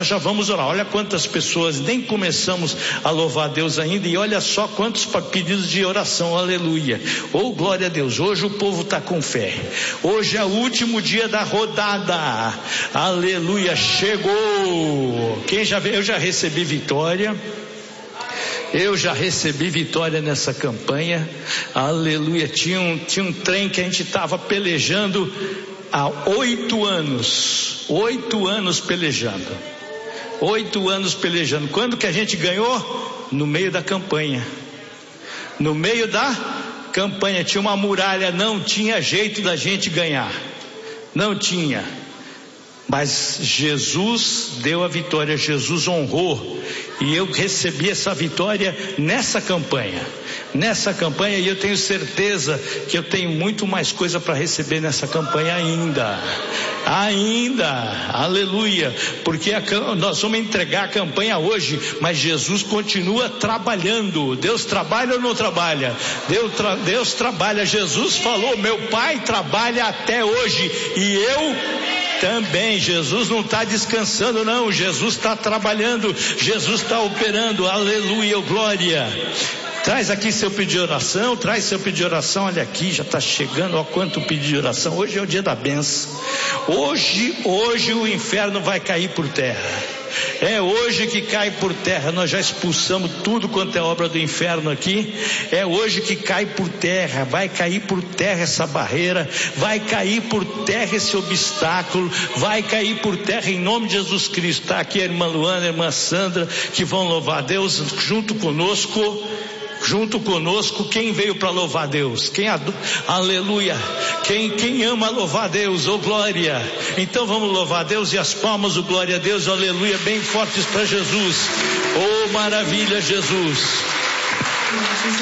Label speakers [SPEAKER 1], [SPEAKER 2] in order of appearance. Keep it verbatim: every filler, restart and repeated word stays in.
[SPEAKER 1] já vamos orar. Olha quantas pessoas, nem começamos a louvar a Deus ainda, e olha só quantos pedidos de oração, aleluia. Oh, glória a Deus. Hoje o povo está com fé. Hoje é o último dia da rodada, aleluia, chegou. Quem já veio? Eu já recebi vitória. Eu já recebi vitória nessa campanha, aleluia. Tinha um, tinha um trem que a gente estava pelejando há oito anos, oito anos pelejando, oito anos pelejando. Quando que a gente ganhou? No meio da campanha, no meio da campanha, tinha uma muralha, não tinha jeito da gente ganhar, não tinha. Mas Jesus deu a vitória, Jesus honrou, e eu recebi essa vitória nessa campanha, nessa campanha, e eu tenho certeza que eu tenho muito mais coisa para receber nessa campanha ainda, ainda, aleluia, porque a, nós vamos entregar a campanha hoje, mas Jesus continua trabalhando. Deus trabalha ou não trabalha? Deus, tra, Deus trabalha. Jesus falou: meu Pai trabalha até hoje, e eu também. Jesus não está descansando, não. Jesus está trabalhando, Jesus está operando, aleluia, glória. Traz aqui seu pedido de oração, traz seu pedido de oração, olha aqui, já está chegando, ó quanto pedido de oração. Hoje é o dia da bênção, hoje, hoje o inferno vai cair por terra. É hoje que cai por terra. Nós já expulsamos tudo quanto é obra do inferno aqui. É hoje que cai por terra. Vai cair por terra essa barreira, vai cair por terra esse obstáculo, vai cair por terra em nome de Jesus Cristo. Está aqui a irmã Luana, a irmã Sandra, que vão louvar a Deus junto conosco. Junto conosco, quem veio para louvar a Deus? Quem adu... aleluia, quem, quem ama louvar a Deus, oh glória. Então vamos louvar a Deus, e as palmas, oh glória a Deus, aleluia, bem fortes para Jesus. Oh maravilha, Jesus.